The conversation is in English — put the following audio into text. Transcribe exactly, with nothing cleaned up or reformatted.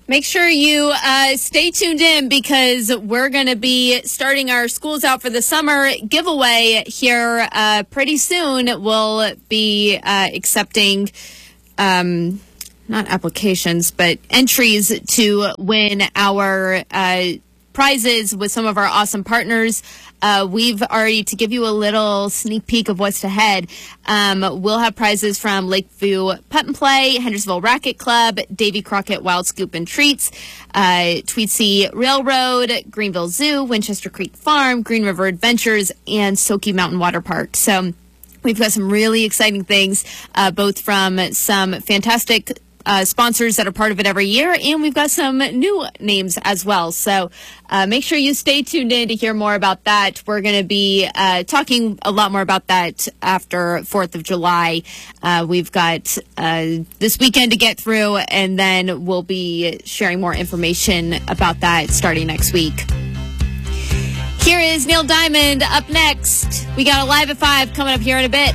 Make sure you uh, stay tuned in because we're going to be starting our Schools Out for the Summer giveaway here uh, pretty soon. We'll be uh, accepting um, not applications, but entries to win our uh, prizes with some of our awesome partners. Uh, we've already, to give you a little sneak peek of what's ahead, um, we'll have prizes from Lakeview Putt and Play, Hendersonville Racket Club, Davy Crockett Wild Scoop and Treats, uh, Tweetsea Railroad, Greenville Zoo, Winchester Creek Farm, Green River Adventures, and Soki Mountain Water Park. So we've got some really exciting things, uh, both from some fantastic Uh, sponsors that are part of it every year, and we've got some new names as well. So uh, make sure you stay tuned in to hear more about that. We're going to be uh, talking a lot more about that after fourth of July. Uh, we've got uh, this weekend to get through, and then we'll be sharing more information about that starting next week. Here is Neil Diamond up next. We got a Live at five coming up here in a bit.